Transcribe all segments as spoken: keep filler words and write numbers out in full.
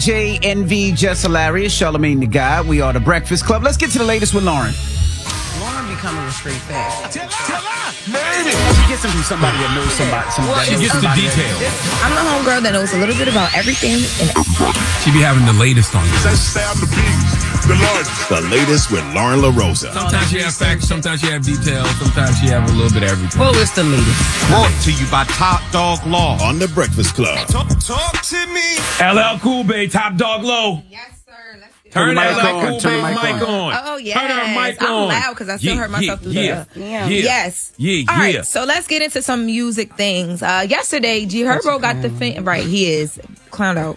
J, Envy, Just Hilarious, Charlamagne the God. We are the Breakfast Club. Let's get to the latest with Lauren. Lauren be coming with straight facts. Tell her, she gets them from somebody that knows somebody. somebody Well, she gets the details. I'm the homegirl that knows a little bit about everything and She be having the latest on you. The latest with Lauren LaRosa. Sometimes she have facts, sometimes she have details, sometimes she have a little bit of everything. well, it's the latest. Brought to you by Top Dog Law on The Breakfast Club. Talk, talk to me. L L Cool Bay, Top Dog Low. Yes, sir. Let's get Turn the that mic L L on, Cool turn the Bay's mic mic on. on. Oh, yes. Turn her mic I'm on. loud because I still Yeah, heard myself yeah, through yeah, the... yeah. Yes. Yeah, All yeah. right, so let's get into some music things. Uh, yesterday, G Herbo got the... Fan- right, he is. Clowned out.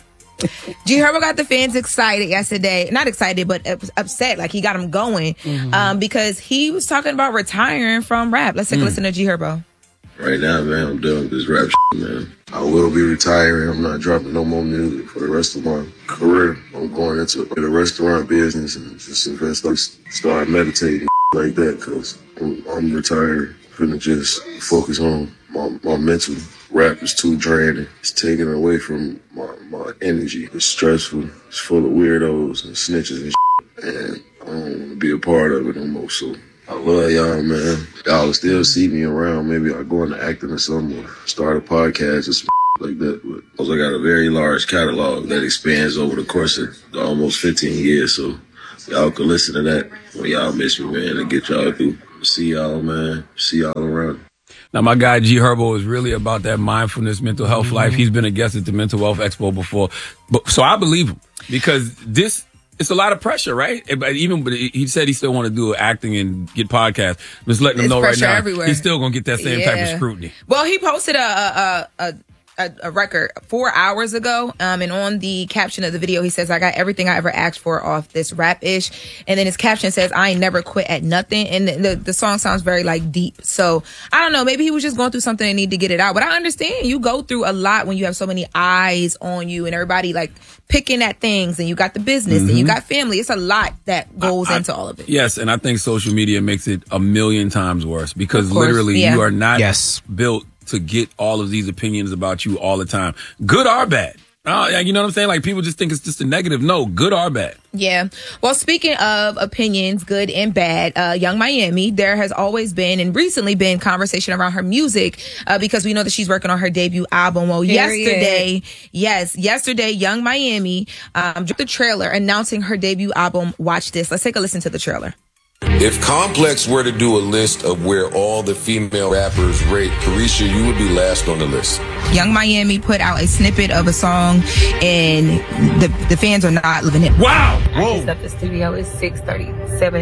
G Herbo got the fans excited yesterday. Not excited, but upset. Like, he got them going. Mm-hmm. Um, because he was talking about retiring from rap. Let's take mm. a listen to G Herbo. Right now, man, I'm done with this rap shit, man. I will be retiring. I'm not dropping no more music for the rest of my career. I'm going into the restaurant business and just invest, like, start meditating like that, because I'm, I'm retired. I'm finna just focus on my, my mental. Rap is too draining. It's taking away from my, my energy. It's stressful. It's full of weirdos and snitches and shit. And I don't want to be a part of it no more, so... I love y'all, man. Y'all will still see me around. Maybe I'll go into acting or something, or start a podcast or something like that. But also, I got a very large catalog that expands over the course of almost fifteen years. So y'all can listen to that when y'all miss me, man, and get y'all through. See y'all, man. See y'all around. Now, my guy G Herbo is really about that mindfulness, mental health mm-hmm. life. He's been a guest at the Mental Wealth Expo before. But so I believe him, because this... It's a lot of pressure, right? Even but he said he still want to do acting and get podcasts. I'm just letting him know right now, everywhere. He's still gonna get that same yeah. type of scrutiny. Well, he posted a a a, a, a record four hours ago, um, and on the caption of the video, he says, "I got everything I ever asked for off this rap-ish," and then his caption says, "I ain't never quit at nothing." And the, the the song sounds very like deep. So I don't know. Maybe he was just going through something and need to get it out. But I understand you go through a lot when you have so many eyes on you and everybody like picking at things, and you got the business mm-hmm. and you got family. It's a lot that goes I, I, into all of it. Yes, and I think social media makes it a million times worse, because literally yeah. you are not yes. built to get all of these opinions about you all the time, good or bad. Oh, yeah, you know what I'm saying? Like, people just think it's just a negative. No, good or bad. Yeah. Well, speaking of opinions, good and bad, uh, Young Miami, there has always been and recently been conversation around her music, uh, because we know that she's working on her debut album. Well, Period. yesterday, yes, yesterday, Young Miami um, dropped the trailer announcing her debut album, Watch This. Let's take a listen to the trailer. If Complex were to do a list of where all the female rappers rate, Carisha, you would be last on the list. Young Miami put out a snippet of a song, and the the fans are not loving it. Wow! Whoa. I just left the studio. It's six thirty-seven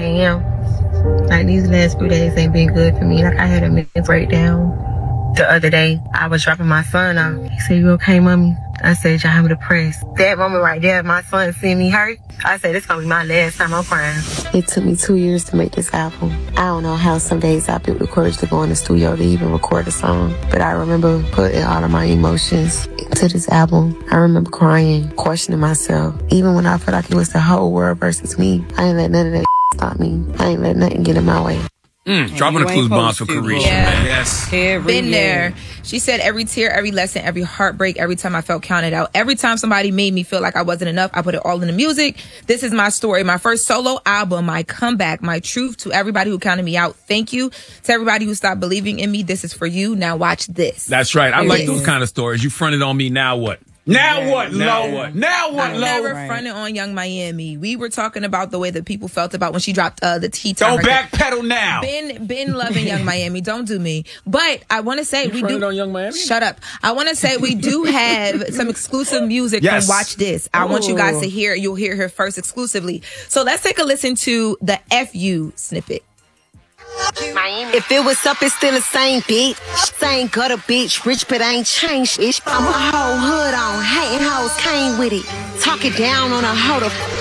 a.m. Like, these last few days ain't been good for me. Like, I had a mental breakdown. The other day, I was dropping my son off. He said, "You okay, mommy?" I said, "I'm depressed." That moment right there, my son seeing me hurt, I said, "This gonna be my last time I'm crying." It took me two years to make this album. I don't know how some days I built the courage to go in the studio to even record a song, but I remember putting all of my emotions into this album. I remember crying, questioning myself. Even when I felt like it was the whole world versus me, I ain't let none of that stop me. I ain't let nothing get in my way. Mm, dropping the clues bombs for Carisha, yeah. man. Yes. Every Been year. there. She said, every tear, every lesson, every heartbreak, every time I felt counted out, every time somebody made me feel like I wasn't enough, I put it all in the music. This is my story, my first solo album, my comeback, my truth. To everybody who counted me out, thank you. To everybody who stopped believing in me, this is for you. Now watch this. That's right. I like those kind of stories. You fronted on me, now what? Now yeah, what, now Lo? what? Now what, I Lo? never right. fronted on Young Miami. We were talking about the way that people felt about when she dropped uh, the T-Time. Don't backpedal now. Been, been loving Young Miami. Don't do me. But I want to say you we fronted do. on Young Miami? Shut up. I want to say we do have some exclusive music yes. from Watch This. I Ooh. want you guys to hear. You'll hear her first exclusively. So let's take a listen to the F U snippet. Miami. If it was up, it's still the same beat. Same gutter bitch, rich but ain't changed, bitch. I'm a whole hood on, hating hoes came with it. Talking down on a hoe to